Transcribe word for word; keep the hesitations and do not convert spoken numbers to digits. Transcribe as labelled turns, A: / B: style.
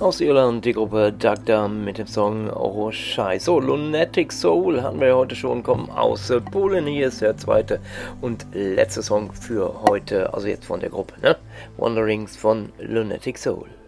A: Aus Irland die Gruppe Duck Dumb mit dem Song Oh Scheiße. So, Lunatic Soul hatten wir ja heute schon, kommen aus Polen. Hier ist der zweite und letzte Song für heute, also jetzt von der Gruppe, ne? Wanderings von Lunatic Soul.